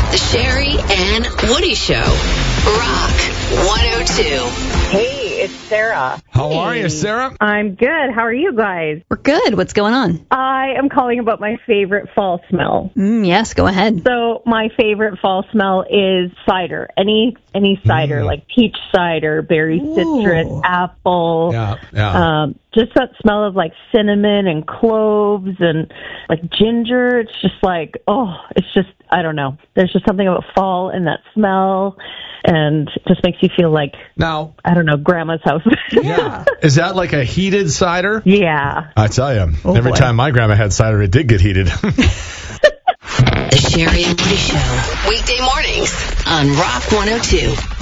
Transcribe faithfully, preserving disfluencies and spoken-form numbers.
The Sherry and Woody Show. Rock one oh two. Hey, it's Sarah. How are you, Sarah? I'm good. How are you guys? We're good. What's going on? I am calling about my favorite fall smell. Mm, yes, go ahead. So my favorite fall smell is cider. Any any cider, Mm. like peach cider, berry citrus, Ooh. apple. Yeah, yeah. Um, just that smell of like cinnamon and cloves and like ginger. It's just like, oh, it's just, I don't know. There's just something about fall and that smell, and it just makes you feel like, Now, I don't know, grandma's house. yeah. Is that like a heated cider? Yeah. I tell you, Oh, every boy. time my grandma had cider, it did get heated. The Sherry and Woody Show. Weekday mornings on Rock one oh two.